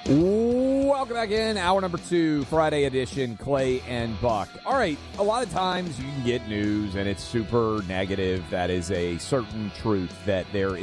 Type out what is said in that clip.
Welcome back in. Hour number 2, Friday edition, Clay and Buck. All right, a lot of times you can get news and it's super negative. That is a certain truth that there